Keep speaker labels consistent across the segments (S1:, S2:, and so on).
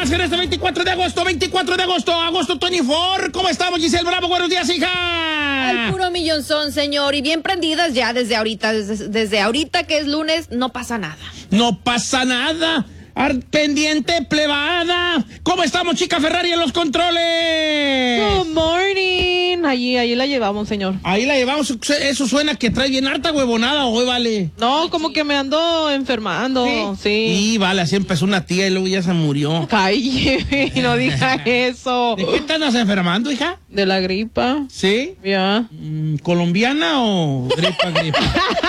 S1: días en este 24 de agosto, agosto 24. ¿Cómo estamos, Giselle Bravo? Buenos días, hija.
S2: Al puro millonzón, señor, y bien prendidas ya desde ahorita, desde ahorita que es lunes, no pasa nada.
S1: No pasa nada. Pendiente, plebada. ¿Cómo estamos, chica Ferrari, en los controles?
S3: Good morning. Allí la llevamos, señor.
S1: Ahí la llevamos. Eso suena que trae bien harta huevonada hoy, vale.
S3: No, como que me ando enfermando. Sí.
S1: Y vale, así empezó una tía y luego ya se murió.
S3: Ay, no diga eso.
S1: ¿De qué te andas enfermando, hija?
S3: De la gripa.
S1: ¿Sí?
S3: Ya.
S1: ¿Colombiana o gripa?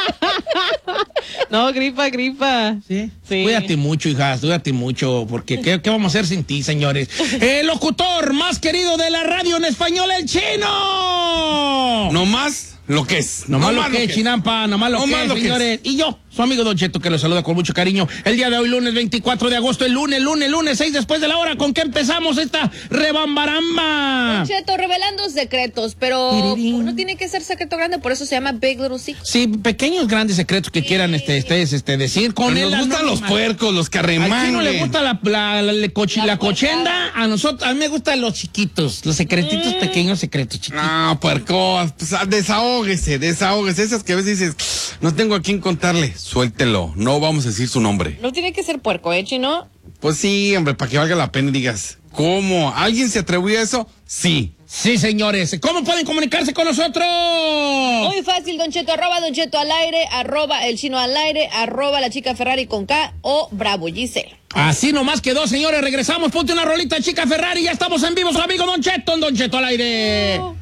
S3: No, gripa.
S1: ¿Sí?
S3: Sí.
S1: Cuídate mucho, hija, cuídate mucho, porque ¿qué vamos a hacer sin ti, señores? El locutor más querido de la radio en español, el Chino.
S4: No más lo que es.
S1: Nomás lo que es, Chinampa, nomás lo que es, señores. Y yo, su amigo Don Cheto, que lo saluda con mucho cariño. El día de hoy, lunes 24 de agosto, el lunes 6 después de la hora. ¿Con qué empezamos esta rebambaramba?
S2: Don Cheto, revelando secretos, pero no tiene que ser secreto grande, por eso se llama Big Little Secret.
S1: Sí, pequeños, grandes secretos que quieran decir. Con
S4: él nos gustan los puercos, los que arremangan.
S1: A Chino le gusta la cochenda, a mí me gustan los chiquitos, los secretitos pequeños, secretos chiquitos.
S4: No, puerco, pues, desahógese. Esas que a veces dices, no tengo a quién contarle. Suéltelo, no vamos a decir su nombre.
S2: No tiene que ser puerco, Chino?
S4: Pues sí, hombre, para que valga la pena y digas, ¿cómo? ¿Alguien se atrevió a eso? Sí.
S1: Sí, señores. ¿Cómo pueden comunicarse con nosotros?
S2: Muy fácil, Don Cheto, @Don Cheto al aire, @El Chino al aire, @La Chica Ferrari con K o Bravo Giselle.
S1: Así nomás quedó, señores. Regresamos, ponte una rolita, Chica Ferrari. Ya estamos en vivo, su amigo Don Cheto al aire.